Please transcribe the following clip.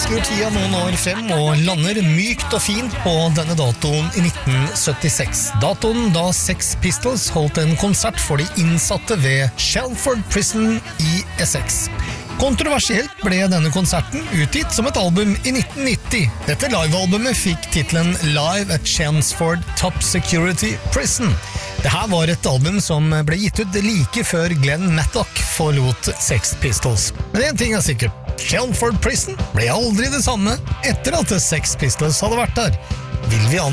skrur tida noen år frem og lander mykt og fint på denne datoen i 1976. Datoen da Sex Pistols holdt en konsert for de innsatte ved Shelford Prison i Essex. Kontroversielt ble denne konserten utgitt som et album i 1990. Dette livealbumet fikk titlen Live at Chelmsford Top Security Prison. Dette var et album som ble gitt ut like før Glenn Matlock forlot Sex Pistols. Men en ting er sikkert, Chelmsford Prison ble aldri det samme etter at Sex Pistols hadde vært der. Vil vi